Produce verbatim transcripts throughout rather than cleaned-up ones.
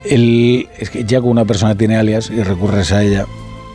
El, es que ya cuando una persona tiene alias y recurres a ella.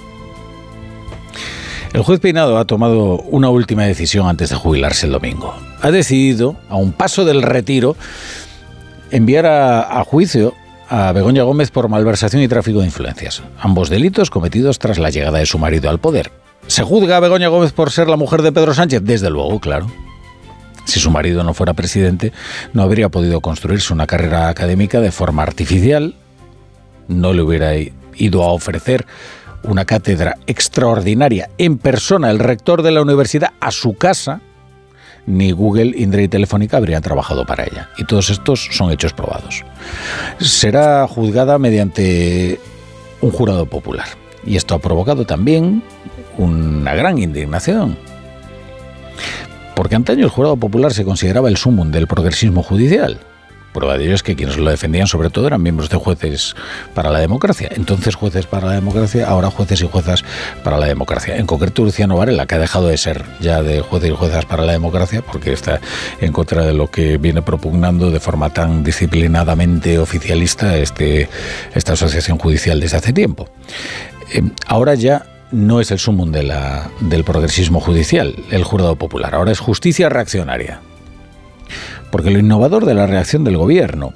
El juez Peinado ha tomado una última decisión antes de jubilarse el domingo. Ha decidido, a un paso del retiro, enviar a, a juicio a Begoña Gómez por malversación y tráfico de influencias. Ambos delitos cometidos tras la llegada de su marido al poder. ¿Se juzga a Begoña Gómez por ser la mujer de Pedro Sánchez? Desde luego, claro. Si su marido no fuera presidente, no habría podido construirse una carrera académica de forma artificial, no le hubiera ido a ofrecer una cátedra extraordinaria en persona el rector de la universidad a su casa, ni Google, Indra y Telefónica habrían trabajado para ella. Y todos estos son hechos probados. Será juzgada mediante un jurado popular. Y esto ha provocado también una gran indignación. Porque antaño el jurado popular se consideraba el sumum del progresismo judicial. Prueba de ello es que quienes lo defendían sobre todo eran miembros de Jueces para la Democracia. Entonces Jueces para la Democracia, ahora Jueces y Juezas para la Democracia. En concreto Luciano Varela, que ha dejado de ser ya de Jueces y Juezas para la Democracia porque está en contra de lo que viene propugnando de forma tan disciplinadamente oficialista este, esta asociación judicial desde hace tiempo. Eh, ahora ya no es el sumum de la, del progresismo judicial, el jurado popular. Ahora es justicia reaccionaria. Porque lo innovador de la reacción del gobierno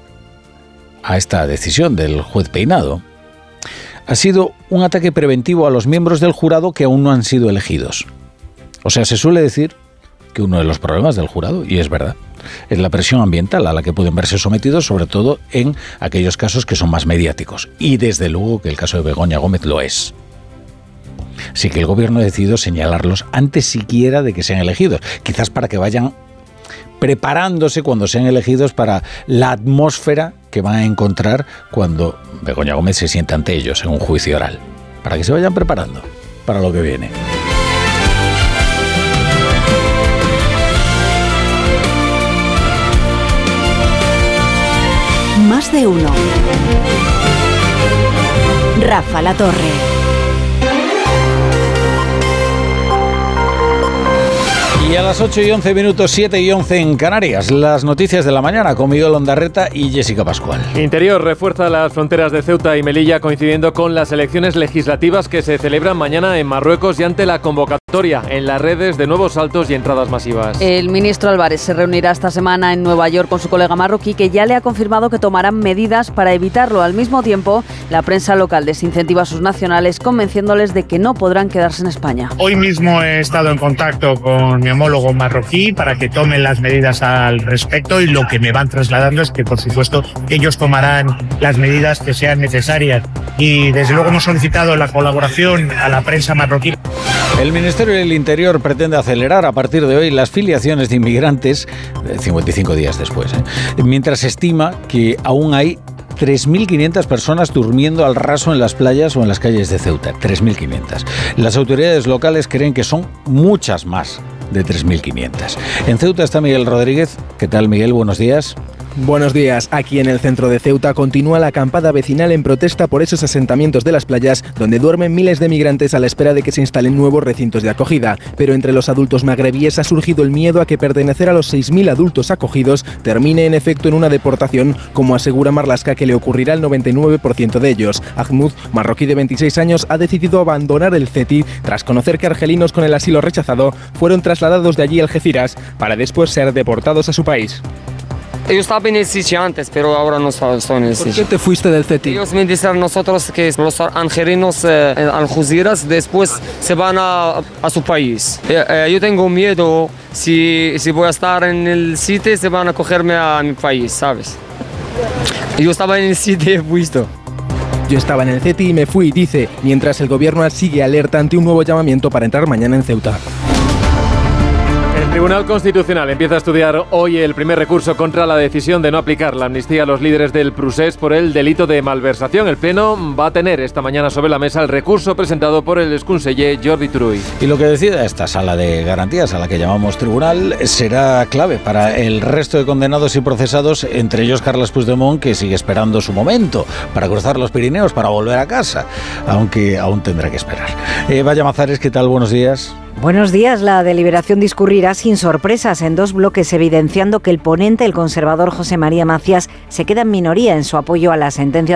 a esta decisión del juez Peinado ha sido un ataque preventivo a los miembros del jurado que aún no han sido elegidos. O sea, se suele decir que uno de los problemas del jurado, y es verdad, es la presión ambiental a la que pueden verse sometidos, sobre todo en aquellos casos que son más mediáticos. Y desde luego que el caso de Begoña Gómez lo es. Así que el gobierno ha decidido señalarlos antes siquiera de que sean elegidos, quizás para que vayan preparándose cuando sean elegidos para la atmósfera que van a encontrar cuando Begoña Gómez se sienta ante ellos en un juicio oral, para que se vayan preparando para lo que viene. Más de uno. Rafa La Torre. Y a las ocho y once minutos, siete y once en Canarias, las noticias de la mañana con Miguel Ondarreta y Jessica Pascual. Interior refuerza las fronteras de Ceuta y Melilla coincidiendo con las elecciones legislativas que se celebran mañana en Marruecos y ante la convocatoria en las redes de nuevos saltos y entradas masivas. El ministro Álvarez se reunirá esta semana en Nueva York con su colega marroquí, que ya le ha confirmado que tomarán medidas para evitarlo. Al mismo tiempo, la prensa local desincentiva a sus nacionales convenciéndoles de que no podrán quedarse en España. Hoy mismo he estado en contacto con mi homólogo marroquí para que tomen las medidas al respecto, y lo que me van trasladando es que, por supuesto, ellos tomarán las medidas que sean necesarias, y desde luego hemos solicitado la colaboración a la prensa marroquí. El Ministerio del Interior pretende acelerar a partir de hoy las filiaciones de inmigrantes cincuenta y cinco días después, ¿eh? mientras se estima que aún hay tres mil quinientas personas durmiendo al raso en las playas o en las calles de Ceuta. tres mil quinientas. Las autoridades locales creen que son muchas más de tres mil quinientas. En Ceuta está Miguel Rodríguez. ¿Qué tal, Miguel? Buenos días. Buenos días. Aquí en el centro de Ceuta continúa la acampada vecinal en protesta por esos asentamientos de las playas donde duermen miles de migrantes a la espera de que se instalen nuevos recintos de acogida. Pero entre los adultos magrebíes ha surgido el miedo a que pertenecer a los seis mil adultos acogidos termine en efecto en una deportación, como asegura Marlaska que le ocurrirá al noventa y nueve por ciento de ellos. Ahmud, marroquí de veintiséis años, ha decidido abandonar el CETI tras conocer que argelinos con el asilo rechazado fueron trasladados de allí a Algeciras para después ser deportados a su país. Yo estaba en el sitio antes, pero ahora no estoy en el sitio. ¿Por qué te fuiste del CETI? Ellos me dicen nosotros que los argelinos eh, en Algeciras después se van a, a su país. Eh, eh, yo tengo miedo, si, si voy a estar en el sitio, se van a cogerme a mi país, ¿sabes? Yo estaba en el sitio y he visto. Yo estaba en el CETI y me fui, dice, mientras el gobierno sigue alerta ante un nuevo llamamiento para entrar mañana en Ceuta. El Tribunal Constitucional empieza a estudiar hoy el primer recurso contra la decisión de no aplicar la amnistía a los líderes del Procés por el delito de malversación. El Pleno va a tener esta mañana sobre la mesa el recurso presentado por el exconseller Jordi Turull. Y lo que decida esta sala de garantías, a la que llamamos tribunal, será clave para el resto de condenados y procesados, entre ellos Carles Puigdemont, que sigue esperando su momento para cruzar los Pirineos, para volver a casa, aunque aún tendrá que esperar. Eh, Vaya Mazares, ¿qué tal? Buenos días. Buenos días. La deliberación discurrirá sin sorpresas en dos bloques, evidenciando que el ponente, el conservador José María Macías, se queda en minoría en su apoyo a la sentencia